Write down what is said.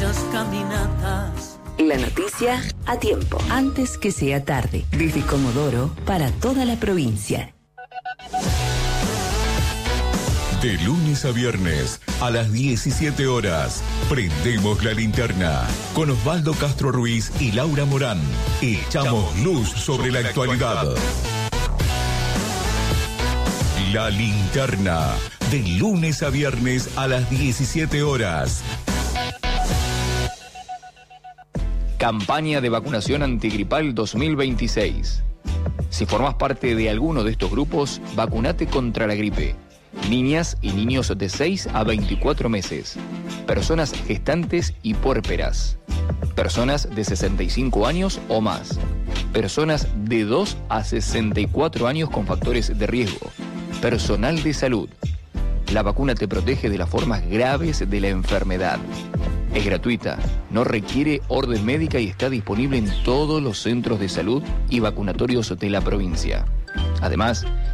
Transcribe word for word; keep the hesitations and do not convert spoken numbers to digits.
largas caminatas. La noticia a tiempo, antes que sea tarde, desde Comodoro para toda la provincia. De lunes a viernes, a las diecisiete horas, prendemos la linterna con Osvaldo Castro Ruiz y Laura Morán. Echamos luz sobre la actualidad. La linterna, de lunes a viernes a las diecisiete horas. Campaña de vacunación antigripal dos mil veintiséis. Si formas parte de alguno de estos grupos, vacunate contra la gripe. Niñas y niños de seis a veinticuatro meses. Personas gestantes y puérperas. Personas de sesenta y cinco años o más. Personas de dos a sesenta y cuatro años con factores de riesgo. Personal de salud. La vacuna te protege de las formas graves de la enfermedad. Es gratuita, no requiere orden médica y está disponible en todos los centros de salud y vacunatorios de la provincia. Además,